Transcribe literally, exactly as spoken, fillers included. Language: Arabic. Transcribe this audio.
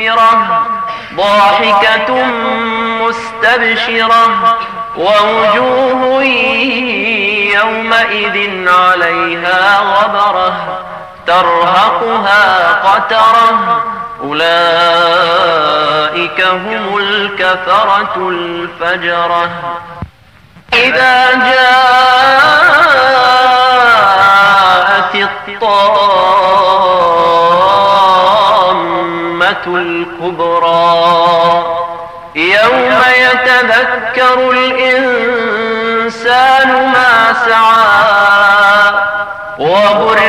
مستنفرة ضاحكة مستبشرة ووجوه يومئذ عليها غبرة ترهقها قترة أولئك هم الكفرة الفجرة. إذا جاءت الطامة الكبرى يوم يتذكر الإنسان ما سعى وبرزت